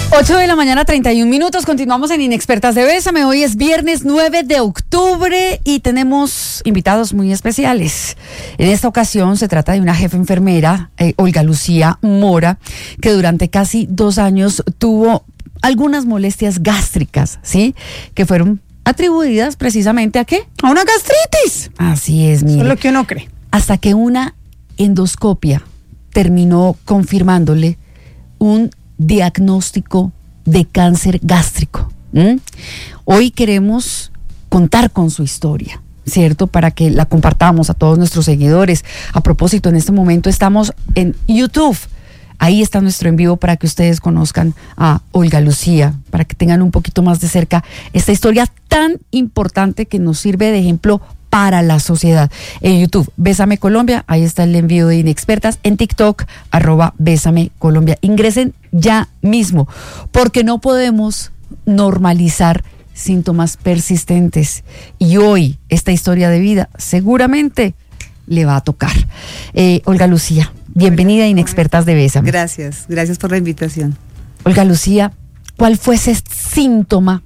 8:31 a.m. Continuamos en Inexpertas de Bésame. Hoy es viernes 9 de octubre y tenemos invitados muy especiales. En esta ocasión se trata de una jefa enfermera, Olga Lucía Mora, que durante casi 2 años tuvo algunas molestias gástricas, ¿sí? Que fueron atribuidas precisamente ¿a qué? A una gastritis. Así es, mire. Eso es lo que uno cree. Hasta que una endoscopia terminó confirmándole un diagnóstico de cáncer gástrico. Hoy queremos contar con su historia, ¿cierto? Para que la compartamos a todos nuestros seguidores. A propósito, en este momento estamos en YouTube. Ahí está nuestro en vivo para que ustedes conozcan a Olga Lucía, para que tengan un poquito más de cerca esta historia tan importante que nos sirve de ejemplo para la sociedad. En YouTube, Bésame Colombia, ahí está el envío de Inexpertas. En TikTok, @Bésame Colombia. Ingresen ya mismo, porque no podemos normalizar síntomas persistentes. Y hoy, esta historia de vida seguramente le va a tocar. Olga Lucía, bienvenida a Inexpertas de Bésame. Gracias por la invitación. Olga Lucía, ¿cuál fue ese síntoma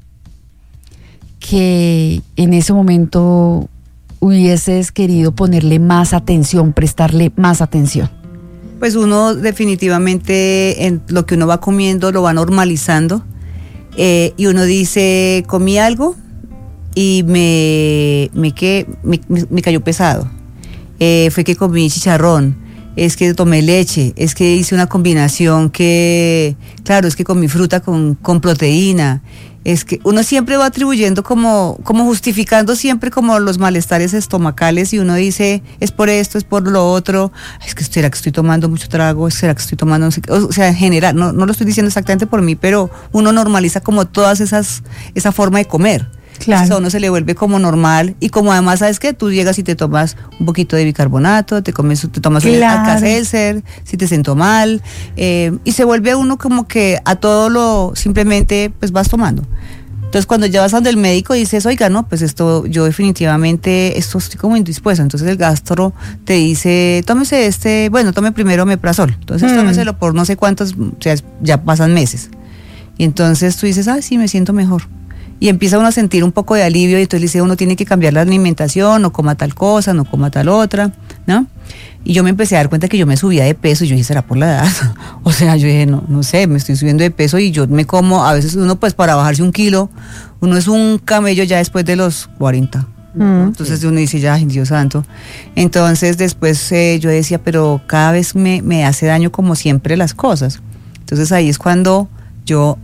que en ese momento hubieses querido ponerle más atención, prestarle más atención? Pues uno definitivamente en lo que uno va comiendo lo va normalizando, y uno dice, comí algo y me cayó pesado, fue que comí chicharrón, es que tomé leche, es que hice una combinación que, claro, es que comí fruta con proteína. Es que uno siempre va atribuyendo como justificando siempre como los malestares estomacales, y uno dice, es por esto, es por lo otro, es que será que estoy tomando mucho trago, será que estoy tomando, no sé qué. O sea, en general, no lo estoy diciendo exactamente por mí, pero uno normaliza como esa forma de comer. Claro. Entonces a uno se le vuelve como normal, y como además, ¿sabes qué? Tú llegas y te tomas un poquito de bicarbonato, te tomas claro, un Alka-Seltzer, si te siento mal, y se vuelve uno como que a todo lo simplemente pues vas tomando. Entonces cuando ya vas donde el médico dices, oiga, no, pues yo definitivamente estoy como indispuesta. Entonces el gastro te dice, tómese tome primero omeprazol. Entonces tómeselo por no sé cuántos, o sea, ya pasan meses. Y entonces tú dices, sí, me siento mejor. Y empieza uno a sentir un poco de alivio, y entonces dice, uno tiene que cambiar la alimentación, no coma tal cosa, no coma tal otra, ¿no? Y yo me empecé a dar cuenta que yo me subía de peso, y yo dije, ¿será por la edad? O sea, yo dije, no sé, me estoy subiendo de peso, y yo me como, a veces uno pues para bajarse 1 kilo, uno es un camello ya después de los 40. Entonces uno dice, ya, Dios santo. Entonces después yo decía, pero cada vez me hace daño como siempre las cosas. Entonces ahí es cuando yo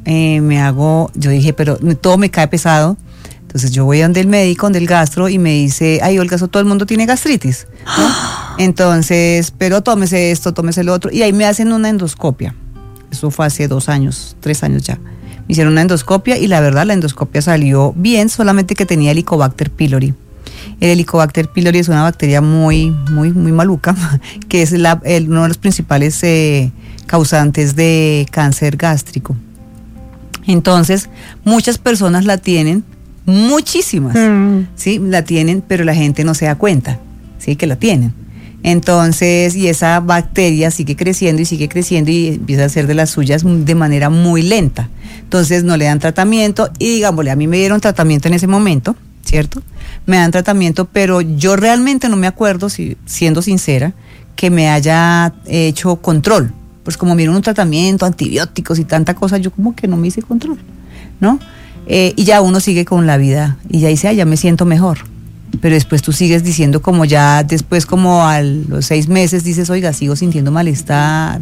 dije, pero todo me cae pesado. Entonces yo voy donde el médico, donde el gastro, y me dice, Olga, eso todo el mundo tiene gastritis, ¿no? Entonces, pero tómese esto, tómese lo otro, y ahí me hacen una endoscopia. Eso fue hace 2 años, 3 años ya. Me hicieron una endoscopia, y la verdad la endoscopia salió bien, solamente que tenía Helicobacter pylori. El Helicobacter pylori es una bacteria muy, muy, muy maluca, que es uno de los principales causantes de cáncer gástrico. Entonces, muchas personas la tienen, muchísimas, ¿sí? La tienen, pero la gente no se da cuenta, ¿sí? Que la tienen. Entonces, y esa bacteria sigue creciendo y empieza a hacer de las suyas de manera muy lenta. Entonces, no le dan tratamiento, y digámosle, a mí me dieron tratamiento en ese momento, ¿cierto? Me dan tratamiento, pero yo realmente no me acuerdo, siendo sincera, que me haya hecho control. Pues como me dieron un tratamiento, antibióticos y tanta cosa, yo como que no me hice control, ¿no? Y ya uno sigue con la vida, y ya dice, ya me siento mejor. Pero después tú sigues diciendo, como ya después, como a los 6 meses, dices, oiga, sigo sintiendo malestar.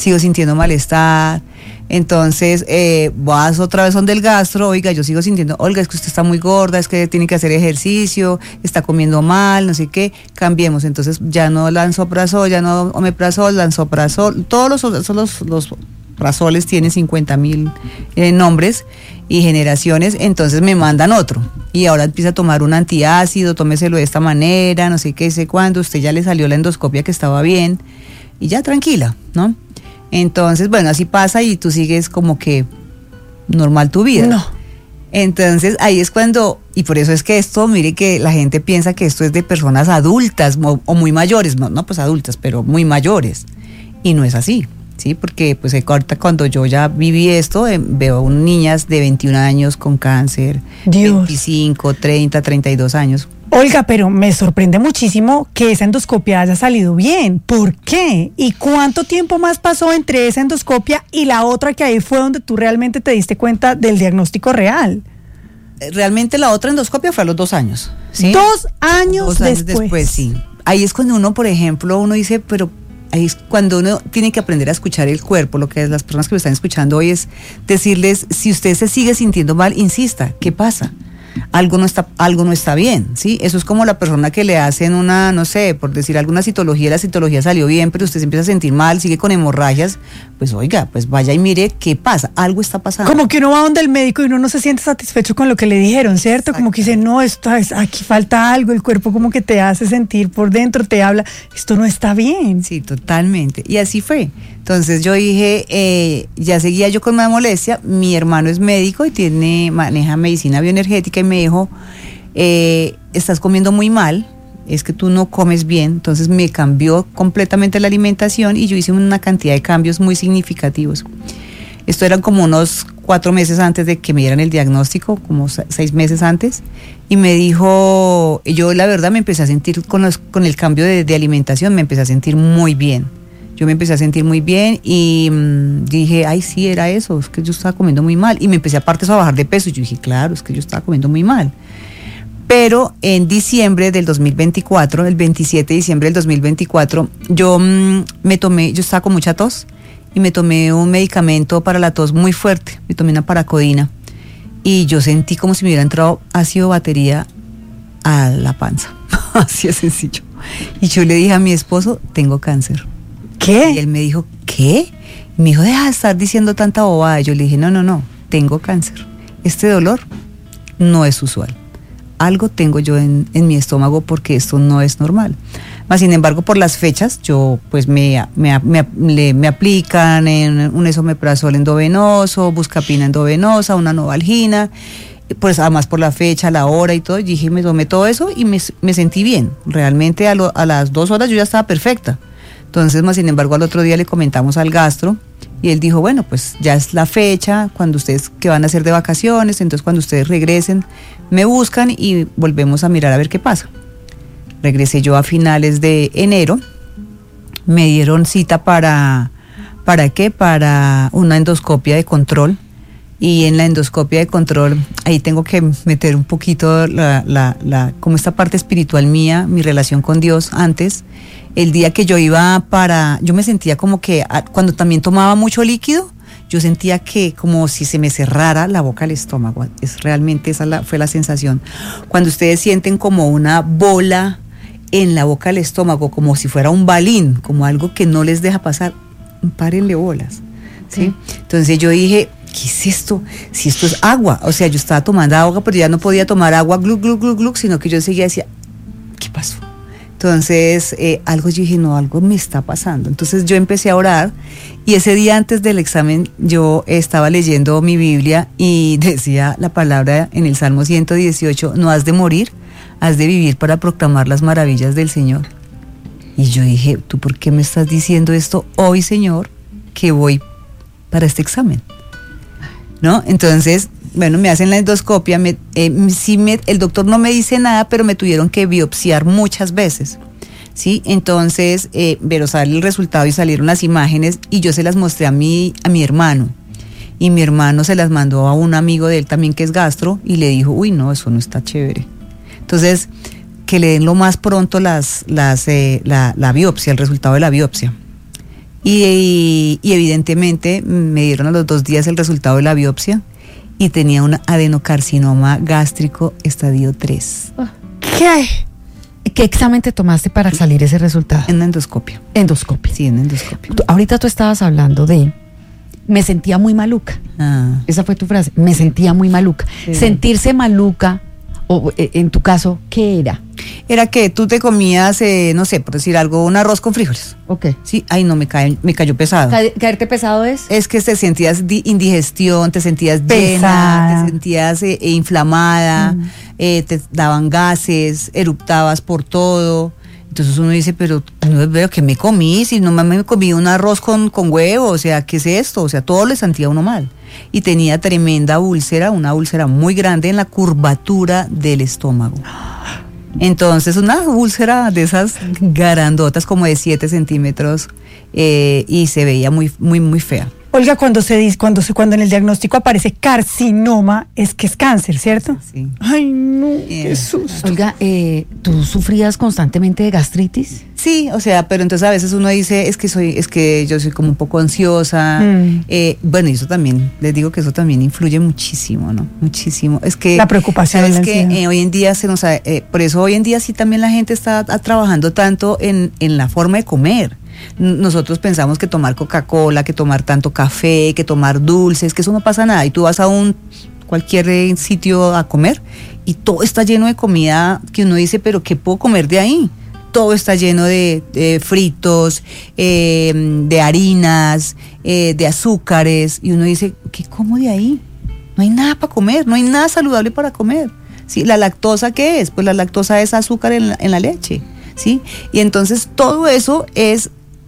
Entonces vas otra vez donde el gastro, oiga, yo sigo sintiendo, Olga, es que usted está muy gorda, es que tiene que hacer ejercicio, está comiendo mal, no sé qué, cambiemos. Entonces ya no lansoprazol, ya no omeprazol, lansoprazol, todos los prazoles tienen 50,000 nombres y generaciones. Entonces me mandan otro, y ahora empieza a tomar un antiácido, tómeselo de esta manera, no sé qué, sé cuándo, usted ya le salió la endoscopia que estaba bien, y ya tranquila, ¿no? Entonces, bueno, así pasa, y tú sigues como que normal tu vida. No. Entonces ahí es cuando, y por eso es que esto, mire que la gente piensa que esto es de personas adultas o muy mayores, no pues adultas, pero muy mayores, y no es así, Sí, porque pues ahorita cuando yo ya viví esto, veo niñas de 21 años con cáncer, Dios. 25, 30, 32 años. Olga, pero me sorprende muchísimo que esa endoscopia haya salido bien. ¿Por qué? ¿Y cuánto tiempo más pasó entre esa endoscopia y la otra, que ahí fue donde tú realmente te diste cuenta del diagnóstico real? Realmente la otra endoscopia fue a los 2 años, ¿sí? 2 años, 2 años después, sí. Ahí es cuando uno, por ejemplo, uno dice, pero ahí es cuando uno tiene que aprender a escuchar el cuerpo. Lo que las personas que me están escuchando hoy es decirles, si usted se sigue sintiendo mal, insista, ¿qué pasa? Algo no está bien, ¿sí? Eso es como la persona que le hacen una, no sé, por decir alguna citología, la citología salió bien, pero usted se empieza a sentir mal, sigue con hemorragias, pues oiga, pues vaya y mire qué pasa, algo está pasando. Como que uno va donde el médico y uno no se siente satisfecho con lo que le dijeron, ¿cierto? Como que dice, no, aquí falta algo, el cuerpo como que te hace sentir por dentro, te habla, esto no está bien. Sí, totalmente, y así fue. Entonces yo dije, ya seguía yo con una molestia, mi hermano es médico y maneja medicina bioenergética y me dijo, estás comiendo muy mal, es que tú no comes bien. Entonces me cambió completamente la alimentación y yo hice una cantidad de cambios muy significativos. Esto eran como unos 4 meses antes de que me dieran el diagnóstico, como 6 meses antes, y me dijo, yo la verdad me empecé a sentir con el cambio de alimentación, me empecé a sentir muy bien. Yo me empecé a sentir muy bien y dije, ay, sí, era eso, es que yo estaba comiendo muy mal. Y me empecé aparte a bajar de peso y yo dije, claro, es que yo estaba comiendo muy mal. Pero en diciembre del 2024, el 27 de diciembre del 2024, yo estaba con mucha tos y me tomé un medicamento para la tos muy fuerte, me tomé una paracodina y yo sentí como si me hubiera entrado ácido batería a la panza, así de sencillo. Y yo le dije a mi esposo, tengo cáncer. ¿Qué? Y él me dijo, ¿qué? Y me dijo, deja de estar diciendo tanta bobada. Yo le dije, no, tengo cáncer. Este dolor no es usual. Algo tengo yo en mi estómago porque esto no es normal. Mas, sin embargo, por las fechas, yo pues me aplican un esomeprazol endovenoso, buscapina endovenosa, una novalgina, pues además por la fecha, la hora y todo. Y dije, me tomé todo eso y me sentí bien. Realmente a las 2 horas yo ya estaba perfecta. Entonces, más sin embargo, al otro día le comentamos al gastro y él dijo, bueno, pues ya es la fecha, cuando ustedes que van a hacer de vacaciones, entonces cuando ustedes regresen, me buscan y volvemos a mirar a ver qué pasa. Regresé yo a finales de enero, me dieron cita ¿para qué? Para una endoscopia de control. Y en la endoscopia de control, ahí tengo que meter un poquito como esta parte espiritual mía, mi relación con Dios antes. El día que yo yo me sentía como que cuando también tomaba mucho líquido, yo sentía que como si se me cerrara la boca al estómago. Realmente esa fue la sensación. Cuando ustedes sienten como una bola en la boca del estómago, como si fuera un balín, como algo que no les deja pasar, párenle bolas, ¿sí? Entonces yo dije, ¿qué es esto? Si esto es agua. O sea, yo estaba tomando agua, pero ya no podía tomar agua glug, glug, glug, glug, sino que yo seguía decía, ¿qué pasó? Entonces, yo dije, no, algo me está pasando. Entonces yo empecé a orar y ese día antes del examen yo estaba leyendo mi Biblia y decía la palabra en el Salmo 118, no has de morir, has de vivir para proclamar las maravillas del Señor. Y yo dije, ¿tú por qué me estás diciendo esto hoy, Señor, que voy para este examen? ¿No? Entonces, bueno, me hacen la endoscopia, el doctor no me dice nada, pero me tuvieron que biopsiar muchas veces, ¿sí? Entonces, pero sale el resultado y salieron las imágenes y yo se las mostré a mi hermano. Y mi hermano se las mandó a un amigo de él también que es gastro y le dijo, uy, no, eso no está chévere. Entonces, que le den lo más pronto la biopsia, el resultado de la biopsia. Y evidentemente me dieron a los 2 días el resultado de la biopsia y tenía un adenocarcinoma gástrico estadio 3. ¿Qué? ¿Qué examen te tomaste para salir ese resultado? En la endoscopia. Endoscopia. Sí, en endoscopia. Ahorita tú estabas hablando de, me sentía muy maluca. Esa fue tu frase, me sentía muy maluca. Sí. Sentirse maluca, o en tu caso, ¿qué era? Era que tú te comías, no sé, por decir algo, un arroz con frijoles. Ok. Sí, ay no, me cayó pesado. ¿Caerte pesado es? Es que te sentías indigestión, te sentías pesada, llena, te sentías inflamada, te daban gases, eruptabas por todo. Entonces uno dice, pero no veo que me comí, si no me comí un arroz con huevo, o sea, ¿qué es esto? O sea, todo le sentía a uno mal. Y tenía tremenda úlcera, una úlcera muy grande en la curvatura del estómago. Entonces, una úlcera de esas grandotas, como de 7 centímetros, y se veía muy, muy, muy fea. Olga, cuando en el diagnóstico aparece carcinoma, es que es cáncer, ¿cierto? Sí. Ay, no, qué susto. Olga, ¿tú sufrías constantemente de gastritis? Sí, o sea, pero entonces a veces uno dice, es que yo soy como un poco ansiosa. Bueno, y eso también, les digo que eso también influye muchísimo, ¿no? Muchísimo. Es que la preocupación. Sabes que hoy en día por eso hoy en día sí también la gente está trabajando tanto en la forma de comer. Nosotros pensamos que tomar Coca-Cola, que tomar tanto café, que tomar dulces, que eso no pasa nada. Y tú vas a cualquier sitio a comer y todo está lleno de comida que uno dice, pero ¿qué puedo comer de ahí? Todo está lleno de fritos, de harinas, de azúcares. Y uno dice, ¿qué como de ahí? No hay nada para comer, no hay nada saludable para comer. ¿Sí? ¿La lactosa qué es? Pues la lactosa es azúcar en la leche. ¿Sí? Y entonces todo eso es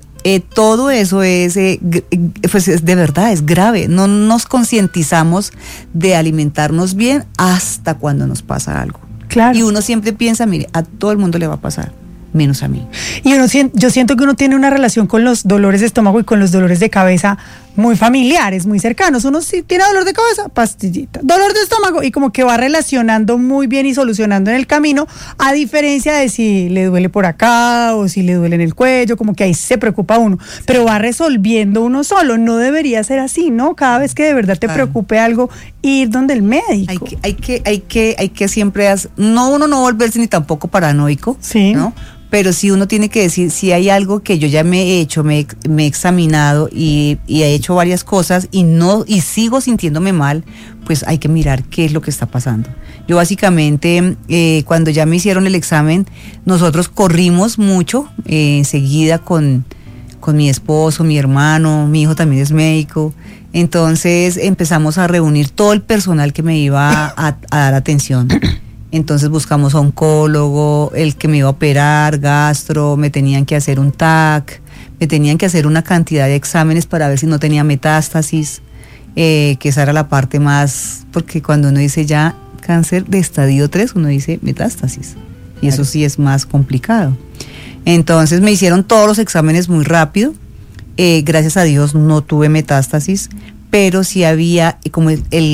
pues es de verdad, es grave. No nos concientizamos de alimentarnos bien hasta cuando nos pasa algo. Claro. Y uno siempre piensa, mire, a todo el mundo le va a pasar, menos a mí. Y yo siento que uno tiene una relación con los dolores de estómago y con los dolores de cabeza muy familiares, muy cercanos. Uno sí tiene dolor de cabeza, pastillita, dolor de estómago, y como que va relacionando muy bien y solucionando en el camino, a diferencia de si le duele por acá o si le duele en el cuello, como que ahí se preocupa uno, pero va resolviendo uno solo. No debería ser así, ¿no? Cada vez que de verdad te preocupe algo, ir donde el médico. Hay que siempre uno no volverse ni tampoco paranoico, sí, ¿no? Pero sí uno tiene que decir, si hay algo que yo ya me he hecho, me he examinado y he hecho varias cosas y sigo sintiéndome mal, pues hay que mirar qué es lo que está pasando. Yo básicamente, cuando ya me hicieron el examen, nosotros corrimos mucho, enseguida con mi esposo, mi hermano, mi hijo también es médico. Entonces empezamos a reunir todo el personal que me iba a dar atención. Entonces buscamos a oncólogo, el que me iba a operar, gastro, me tenían que hacer un TAC, me tenían que hacer una cantidad de exámenes para ver si no tenía metástasis, que esa era la parte más, porque cuando uno dice ya cáncer de estadio 3, uno dice metástasis, y eso sí es más complicado. Entonces me hicieron todos los exámenes muy rápido, gracias a Dios no tuve metástasis, pero sí había, como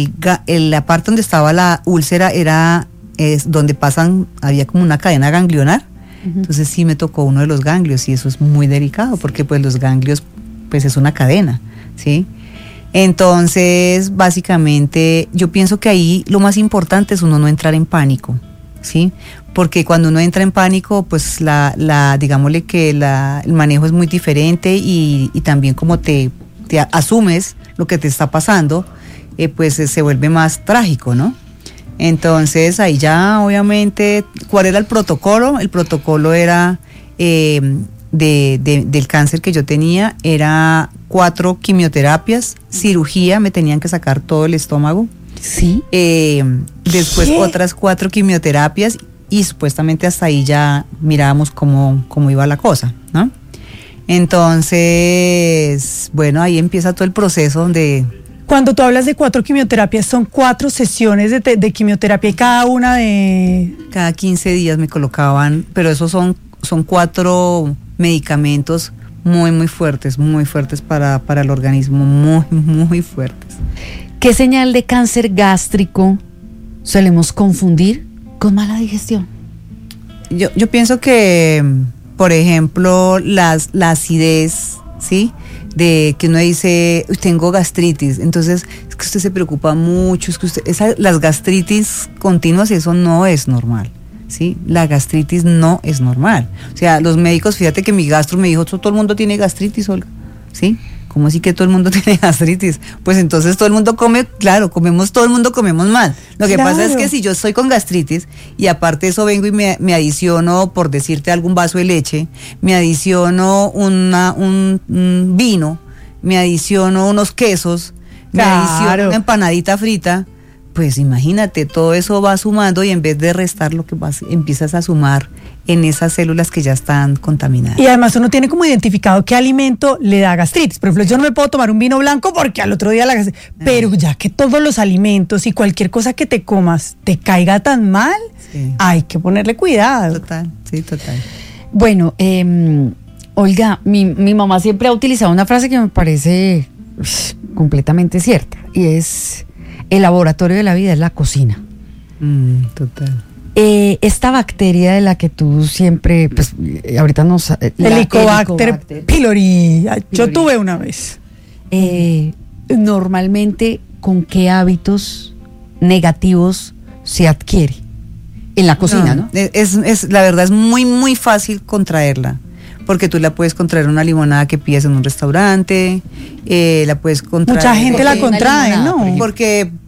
la parte donde estaba la úlcera es donde había como una cadena ganglionar. Entonces sí me tocó uno de los ganglios y eso es muy delicado porque pues los ganglios pues es una cadena, ¿sí? Entonces básicamente yo pienso que ahí lo más importante es uno no entrar en pánico, ¿sí? Porque cuando uno entra en pánico pues digámosle que el manejo es muy diferente y también como te asumes lo que te está pasando, pues se vuelve más trágico, ¿no? Entonces ahí ya obviamente, ¿cuál era el protocolo? El protocolo era del cáncer que yo tenía, era 4 quimioterapias, cirugía, me tenían que sacar todo el estómago. Sí. Después otras 4 quimioterapias y supuestamente hasta ahí ya mirábamos cómo iba la cosa, ¿no? Entonces, bueno, ahí empieza todo el proceso donde... Cuando tú hablas de 4 quimioterapias, son 4 sesiones de quimioterapia y cada una de... Cada 15 días me colocaban, pero esos son 4 medicamentos muy, muy fuertes para el organismo, muy, muy fuertes. ¿Qué señal de cáncer gástrico solemos confundir con mala digestión? Yo pienso que, por ejemplo, la acidez, ¿sí? De que uno dice, tengo gastritis, entonces es que usted se preocupa mucho, es que las gastritis continuas, eso no es normal, ¿sí? La gastritis no es normal. O sea, los médicos, fíjate que mi gastro me dijo, todo el mundo tiene gastritis, Olga, ¿sí? ¿Cómo así que todo el mundo tiene gastritis? Pues entonces todo el mundo come, claro, todo el mundo comemos mal. Lo que pasa es que si yo estoy con gastritis y aparte de eso vengo y me adiciono, por decirte algún vaso de leche, me adiciono un vino, me adiciono unos quesos, me adiciono una empanadita frita, pues imagínate, todo eso va sumando y en vez de restar lo que vas, empiezas a sumar en esas células que ya están contaminadas. Y además uno tiene como identificado qué alimento le da gastritis. Por ejemplo, yo no me puedo tomar un vino blanco porque al otro día la gastritis. Pero ya que todos los alimentos y cualquier cosa que te comas te caiga tan mal, Sí. hay que ponerle cuidado. Total, sí, total. Bueno, Olga, mi mamá siempre ha utilizado una frase que me parece completamente cierta, y es: el laboratorio de la vida es la cocina. Total. Esta bacteria de la que tú siempre, pues ahorita nos... Helicobacter pylori. Yo tuve una vez. Normalmente, ¿con qué hábitos negativos se adquiere? En la cocina, ¿no? La verdad es muy, muy fácil contraerla. Porque tú la puedes contraer en una limonada que pides en un restaurante, la puedes contraer. Mucha gente la Una contrae, limonada, por ¿no? ejemplo. Porque